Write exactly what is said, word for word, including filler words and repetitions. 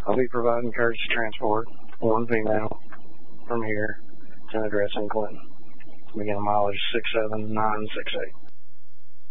I'll be providing courtesy transport, one female, from here to an address in Clinton. Begin mileage six seven nine six eight.